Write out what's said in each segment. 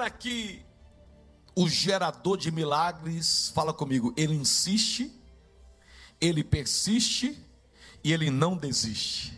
Para que o gerador de milagres, fala comigo, ele insiste, ele persiste e ele não desiste.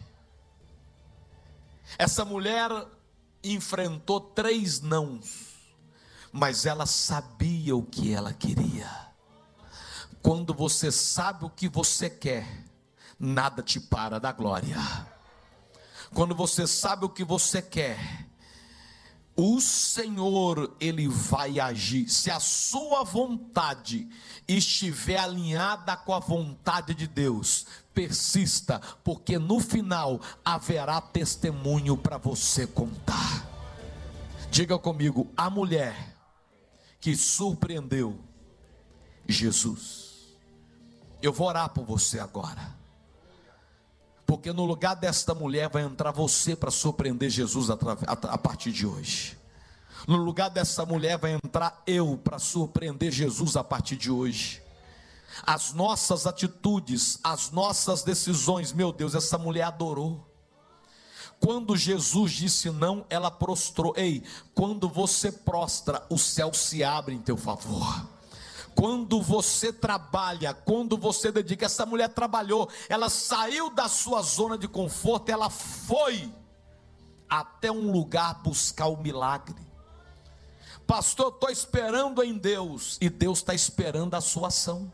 Essa mulher enfrentou 3 nãos, mas ela sabia o que ela queria. Quando você sabe o que você quer, nada te para da glória. Quando você sabe o que você quer, o Senhor, Ele vai agir. Se a sua vontade estiver alinhada com a vontade de Deus, persista, porque no final haverá testemunho para você contar. Diga comigo, a mulher que surpreendeu Jesus. Eu vou orar por você agora, porque no lugar desta mulher vai entrar você para surpreender Jesus a partir de hoje. No lugar dessa mulher vai entrar eu para surpreender Jesus a partir de hoje. As nossas atitudes, as nossas decisões, meu Deus, essa mulher adorou. Quando Jesus disse não, ela prostrou. Ei, quando você prostra, o céu se abre em teu favor. Quando você trabalha, quando você dedica, essa mulher trabalhou, ela saiu da sua zona de conforto, ela foi até um lugar buscar o milagre. Pastor, estou esperando em Deus, e Deus está esperando a sua ação.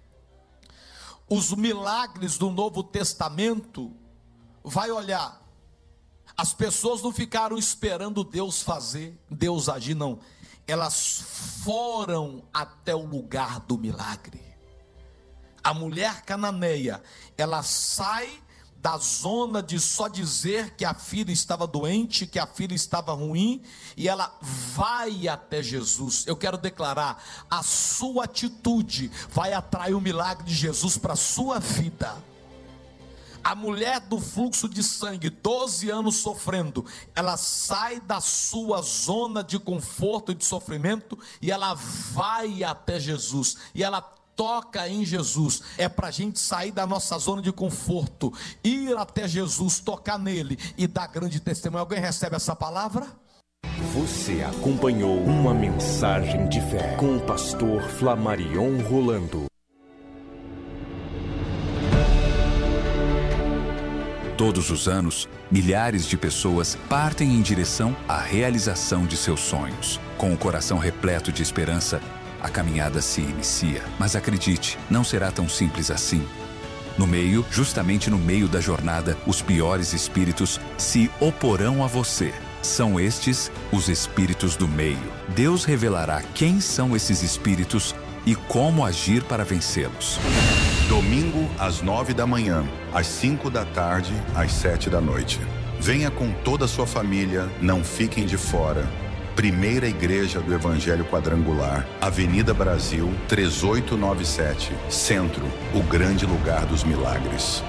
Os milagres do Novo Testamento, vai olhar, as pessoas não ficaram esperando Deus fazer, Deus agir, não. Elas foram até o lugar do milagre. A mulher cananeia, ela sai da zona de só dizer que a filha estava doente, que a filha estava ruim, e ela vai até Jesus. Eu quero declarar, a sua atitude vai atrair o milagre de Jesus para a sua vida. A mulher do fluxo de sangue, 12 anos sofrendo, ela sai da sua zona de conforto e de sofrimento, e ela vai até Jesus, e ela toca em Jesus. É para a gente sair da nossa zona de conforto, ir até Jesus, tocar nele e dar grande testemunho. Alguém recebe essa palavra? Você acompanhou uma mensagem de fé com o pastor Flamarion Rolando. Todos os anos, milhares de pessoas partem em direção à realização de seus sonhos. Com o coração repleto de esperança, a caminhada se inicia. Mas acredite, não será tão simples assim. Justamente no meio da jornada, os piores espíritos se oporão a você. São estes os espíritos do meio. Deus revelará quem são esses espíritos e como agir para vencê-los. Domingo, às 9 da manhã, às 5 da tarde, às 7 da noite. Venha com toda a sua família, não fiquem de fora. Primeira Igreja do Evangelho Quadrangular, Avenida Brasil, 3897, Centro, o grande lugar dos milagres.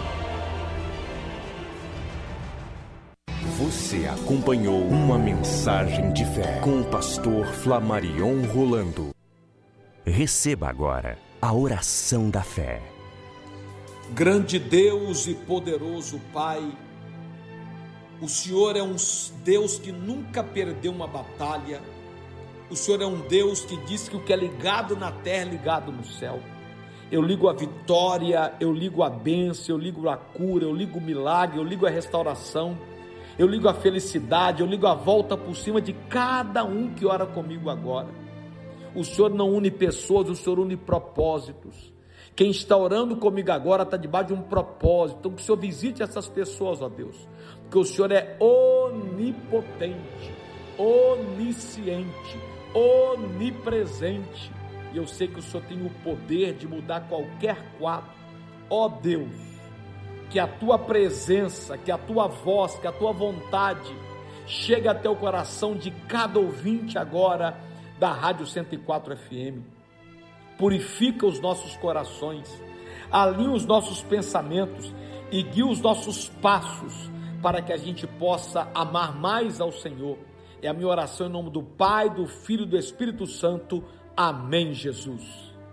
Você acompanhou uma mensagem de fé com o pastor Flamarion Rolando. Receba agora a oração da fé. Grande Deus e poderoso Pai, o Senhor é um Deus que nunca perdeu uma batalha. O Senhor é um Deus que diz que o que é ligado na terra é ligado no céu. Eu ligo a vitória, eu ligo a bênção, eu ligo a cura, eu ligo o milagre, eu ligo a restauração, eu ligo a felicidade, eu ligo a volta por cima de cada um que ora comigo agora. O Senhor não une pessoas, o Senhor une propósitos. Quem está orando comigo agora está debaixo de um propósito. Então que o Senhor visite essas pessoas, ó Deus, porque o Senhor é onipotente, onisciente, onipresente, e eu sei que o Senhor tem o poder de mudar qualquer quadro. Ó Deus, que a tua presença, que a tua voz, que a tua vontade chegue até o coração de cada ouvinte agora da Rádio 104 FM. Purifica os nossos corações, alinha os nossos pensamentos e guia os nossos passos para que a gente possa amar mais ao Senhor. É a minha oração em nome do Pai, do Filho e do Espírito Santo. Amém, Jesus.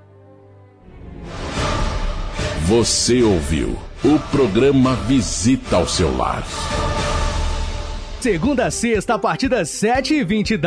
Você ouviu o programa Visita ao Seu Lar. Segunda a sexta, a partir das 7h20 da